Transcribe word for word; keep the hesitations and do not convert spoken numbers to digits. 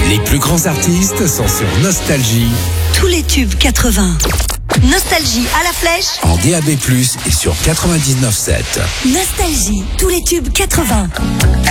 Les plus grands artistes sont sur Nostalgie. Tous les tubes quatre-vingts. Nostalgie à la flèche. En D A B plus, et sur quatre-vingt-dix-neuf sept. Nostalgie, tous les tubes quatre-vingts.